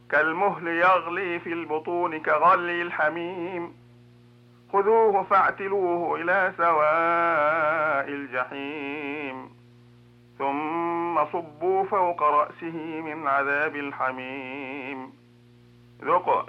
كالمهل يغلي في البطون كغلي الحميم. خذوه فاعتلوه إلى سواء الجحيم، ثم صبوا فوق رأسه من عذاب الحميم. ذق